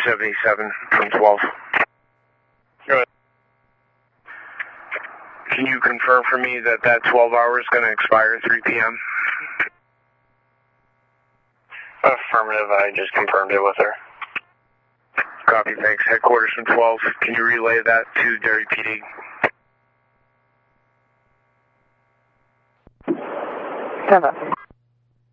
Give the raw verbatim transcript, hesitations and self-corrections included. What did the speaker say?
seventy-seven from twelve. Go ahead. Can you confirm for me that that twelve hour is going to expire at three P M? Affirmative, I just confirmed it with her. Copy, thanks. Headquarters from twelve. Can you relay that to Derry P D? Stand up.